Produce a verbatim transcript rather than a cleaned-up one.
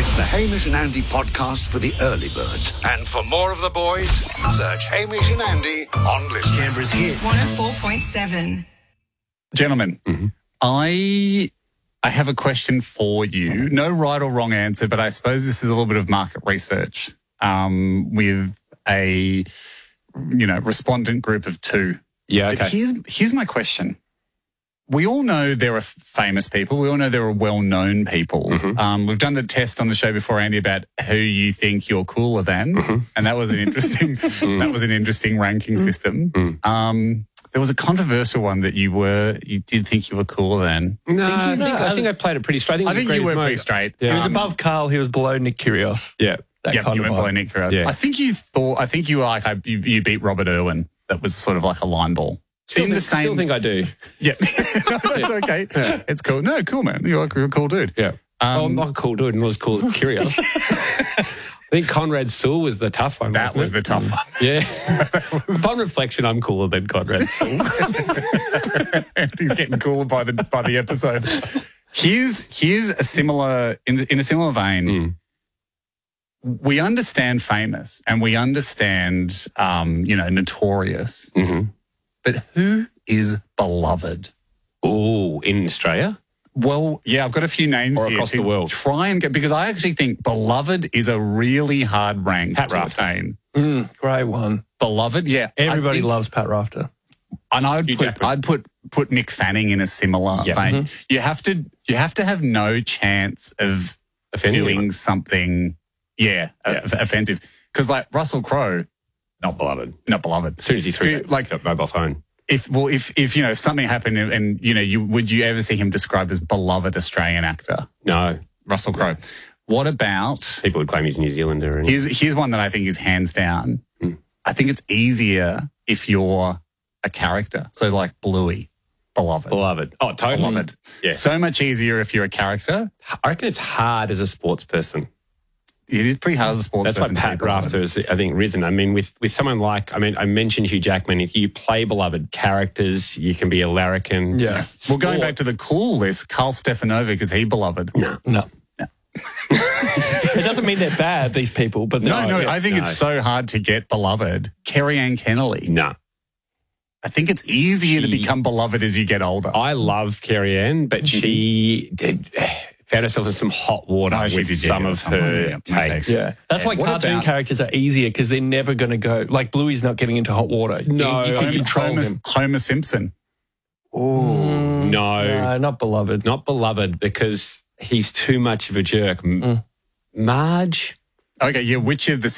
It's the Hamish and Andy podcast for the early birds. And for more of the boys, search Hamish and Andy on Listener. Canberra's hit. one oh four point seven. Gentlemen, Mm-hmm. I I have a question for you. No right or wrong answer, but I suppose this is a little bit of market research um, with a, you know, respondent group of two. Yeah, But okay. here's, here's my question. We all know there are famous people. We all know there are well-known people. Mm-hmm. Um, we've done the test on the show before, Andy, about who you think you're cooler than, Mm-hmm. and that was an interesting. that was an interesting ranking system. Mm. Um, there was a controversial one that you were you did think you were cooler than. No, I Think think, you- I, no, think I played it pretty straight. I think, I think agreed you were with Mo. pretty straight. Yeah. He was Um, above Carl. He was below Nick Kyrgios. Yeah. That Yeah, kind you of went below vibe. Nick Kyrgios. Yeah. I think you thought. I think you were like I, you, you beat Robert Irwin. That was sort of like a line ball. Still, in think, the same. still think I do. Yeah, no, that's okay. It's cool. No, cool, man. You're a, you're a cool dude. Yeah. Um, well, I'm not a cool dude, not as cool as Kyrgios. I think Conrad Sewell was the tough one. That was wasn't the tough one. it? Yeah. Upon reflection, I'm cooler than Conrad Sewell. He's getting cooler by the by the episode. Here's here's a similar in in a similar vein. Mm. We understand famous and we understand um, you know, notorious. Mm-hmm. But who is beloved? Oh, in Australia? Well, yeah, I've got a few names Or here across to the world. try and get, because I actually think beloved is a really hard rank Pat to Rafter. attain. Mm, great one. Beloved, yeah. I Everybody think- loves Pat Rafter. And I'd Hugh put, Jackman. I'd put put Mick Fanning in a similar Yeah. vein. You have to you have to have no chance of Offending doing anyone. something, yeah, Yeah. Uh, offensive. Because like Russell Crowe, Not beloved. not beloved. As soon as he threw Who- that, like- that mobile phone. If well, if if you know if something happened and, and you know you would you ever see him described as beloved Australian actor? No. Russell Crowe. What about People would claim he's a New Zealander. And here's here's one that I think is hands down. Mm. I think it's easier if you're a character. So like Bluey, beloved. beloved. Oh, totally. Beloved. Yeah. So much easier if you're a character. I reckon it's hard as a sports person. It is pretty hard as a sports That's why person to be Pat beloved. Rafter has, I think, risen. I mean, with, with someone like, I mean, I mentioned Hugh Jackman. If you play beloved characters, you can be a larrikin. Yeah. Well, going back to the cool list, Carl Stefanovic, is he beloved? No. No. It doesn't mean they're bad, these people, but No, they're- no, yeah, I think no. it's so hard to get beloved. Kerry Ann Kennelly. No. I think it's easier to She- become beloved as you get older. I love Carrie Ann, but she did, found herself in some hot water Oh, she with did, yeah, some yeah, of some- her yeah, my takes. takes. Yeah. That's Yeah. why What cartoon about- characters are easier because they're never going to go. Like Bluey's not getting into hot water. No, you, you can Homer- control Homer, him. Homer Simpson. Mm, No, no, not beloved. not beloved because he's too much of a jerk. M- Marge? Okay, yeah, which of the